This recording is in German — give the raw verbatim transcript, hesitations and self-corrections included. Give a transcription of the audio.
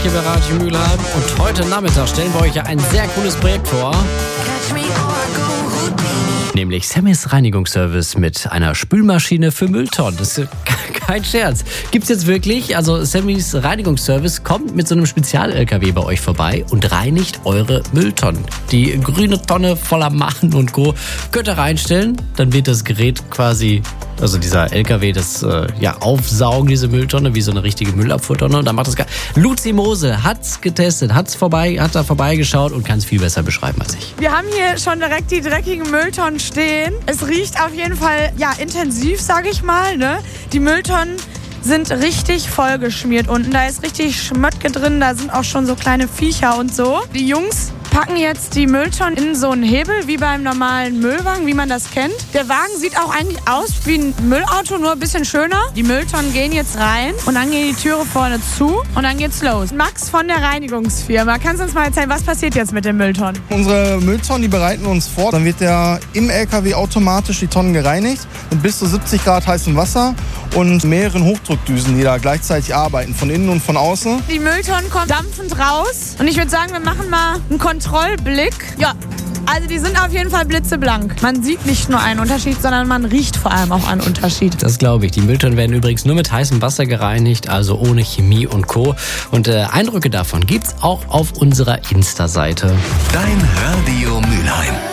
hier bei Radio Mülheim. Und heute Nachmittag stellen wir euch ja ein sehr cooles Projekt vor. Nämlich Sammys Reinigungsservice mit einer Spülmaschine für Mülltonnen. Das ist kein Scherz. Gibt's jetzt wirklich? Also Sammys Reinigungsservice kommt mit so einem Spezial-L K W bei euch vorbei und reinigt eure Mülltonnen. Die grüne Tonne voller Machen und Co. könnt ihr reinstellen. Dann wird das Gerät quasi, also dieser L K W, das äh, ja aufsaugen, diese Mülltonne, wie so eine richtige Müllabfuhrtonne. Und dann macht das gar... Luzi Mose hat's getestet, hat's vorbei, hat da vorbeigeschaut und kann es viel besser beschreiben als ich. Wir haben hier schon direkt die dreckigen Mülltonnen stehen. Es riecht auf jeden Fall ja intensiv, sage ich mal. Ne? Die Mülltonnen sind richtig vollgeschmiert unten. Da ist richtig Schmöttke drin, da sind auch schon so kleine Viecher und so. Die Jungs packen jetzt die Mülltonnen in so einen Hebel, wie beim normalen Müllwagen, wie man das kennt. Der Wagen sieht auch eigentlich aus wie ein Müllauto, nur ein bisschen schöner. Die Mülltonnen gehen jetzt rein und dann gehen die Türe vorne zu und dann geht's los. Max von der Reinigungsfirma, kannst du uns mal erzählen, was passiert jetzt mit den Mülltonnen? Unsere Mülltonnen, die bereiten wir uns vor. Dann wird der im L K W automatisch die Tonnen gereinigt mit bis zu siebzig Grad heißem Wasser und mehreren Hochdruckdüsen, die da gleichzeitig arbeiten, von innen und von außen. Die Mülltonnen kommen dampfend raus und ich würde sagen, wir machen mal einen Kontrollblick. Ja, also die sind auf jeden Fall blitzeblank. Man sieht nicht nur einen Unterschied, sondern man riecht vor allem auch einen Unterschied. Das glaube ich. Die Mülltonnen werden übrigens nur mit heißem Wasser gereinigt, also ohne Chemie und Co. Und äh, Eindrücke davon gibt's auch auf unserer Insta-Seite. Dein Radio Mülheim.